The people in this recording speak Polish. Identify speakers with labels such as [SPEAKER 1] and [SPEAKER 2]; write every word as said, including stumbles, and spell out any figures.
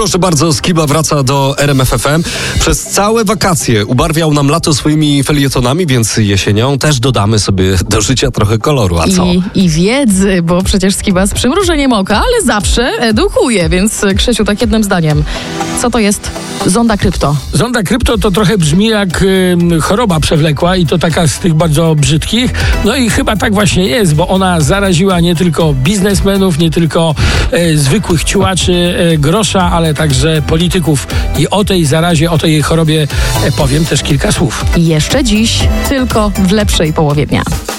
[SPEAKER 1] Proszę bardzo, Skiba wraca do R M F F M. Przez całe wakacje ubarwiał nam lato swoimi felietonami, więc jesienią też dodamy sobie do życia trochę koloru. A co?
[SPEAKER 2] I, i wiedzy, bo przecież Skiba z przymrużeniem oka, ale zawsze edukuje. Więc Krzysiu, tak jednym zdaniem. Co to jest zonda krypto?
[SPEAKER 3] Zonda krypto to trochę brzmi jak y, choroba przewlekła i to taka z tych bardzo brzydkich. No i chyba tak właśnie jest, bo ona zaraziła nie tylko biznesmenów, nie tylko y, zwykłych ciułaczy y, grosza, ale także polityków. I o tej zarazie, o tej chorobie y, powiem też kilka słów.
[SPEAKER 2] Jeszcze dziś, tylko w lepszej połowie dnia.